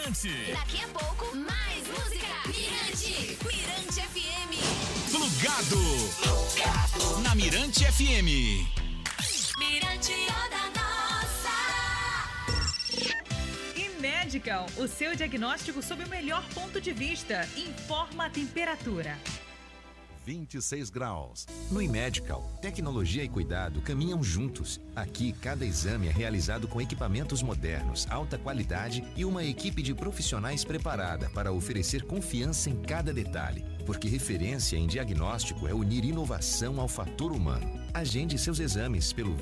Mirante. Daqui a pouco, mais música. Mirante. Mirante FM. Plugado. Na Mirante FM. Mirante Onda Nossa. Medical, o seu diagnóstico sob o melhor ponto de vista. Informa a temperatura. 26 graus. No iMedical, tecnologia e cuidado caminham juntos. Aqui, cada exame é realizado com equipamentos modernos, alta qualidade e uma equipe de profissionais preparada para oferecer confiança em cada detalhe. Porque referência em diagnóstico é unir inovação ao fator humano. Agende seus exames pelo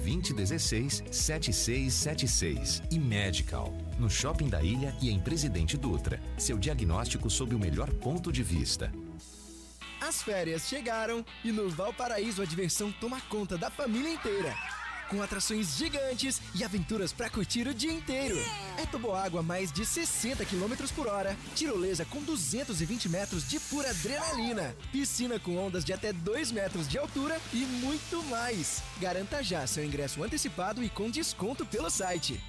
2016-7676. iMedical, no Shopping da Ilha e em Presidente Dutra. Seu diagnóstico sob o melhor ponto de vista. As férias chegaram e no Valparaíso a diversão toma conta da família inteira. Com atrações gigantes e aventuras pra curtir o dia inteiro. É toboágua a mais de 60 km por hora, tirolesa com 220 metros de pura adrenalina, piscina com ondas de até 2 metros de altura e muito mais. Garanta já seu ingresso antecipado e com desconto pelo site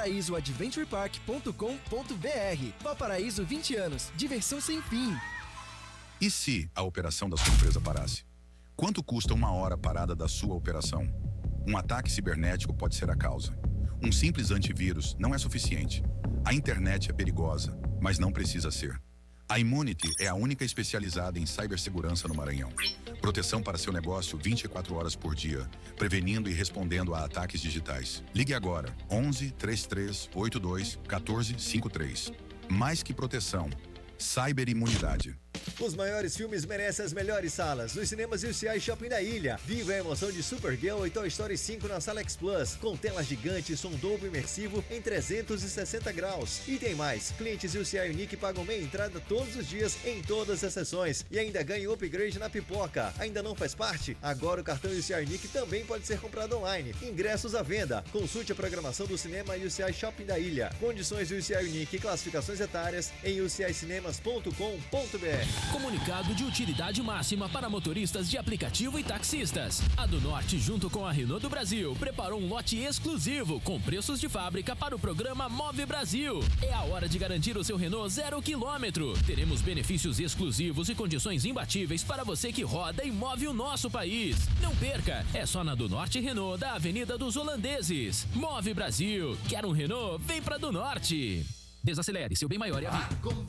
valparaísoadventurepark.com.br. Valparaíso 20 anos, diversão sem fim. E se a operação da sua empresa parasse? Quanto custa 1 hora parada da sua operação? Um ataque cibernético pode ser a causa. Um simples antivírus não é suficiente. A internet é perigosa, mas não precisa ser. A Immunity é a única especializada em cibersegurança no Maranhão. Proteção para seu negócio 24 horas por dia, prevenindo e respondendo a ataques digitais. Ligue agora, 11 33 82 14 53. Mais que proteção, cyberimunidade. Os maiores filmes merecem as melhores salas nos cinemas UCI Shopping da Ilha. Viva a emoção de Supergirl e Toy Story 5 na Sala X Plus, com tela gigante e som dobro imersivo em 360 graus. E tem mais, clientes UCI Unique pagam meia entrada todos os dias em todas as sessões e ainda ganham upgrade na pipoca. Ainda não faz parte? Agora o cartão UCI Unique também pode ser comprado online. Ingressos à venda. Consulte a programação do cinema UCI Shopping da Ilha. Condições do UCI Unique e classificações etárias em ucincinemas.com.br. Comunicado de utilidade máxima para motoristas de aplicativo e taxistas. A do Norte, junto com a Renault do Brasil, preparou um lote exclusivo com preços de fábrica para o programa Move Brasil. É a hora de garantir o seu Renault 0 km. Teremos benefícios exclusivos e condições imbatíveis para você que roda e move o nosso país. Não perca, é só na do Norte Renault da Avenida dos Holandeses. Move Brasil. Quer um Renault? Vem pra do Norte. Desacelere, seu bem maior é a vida.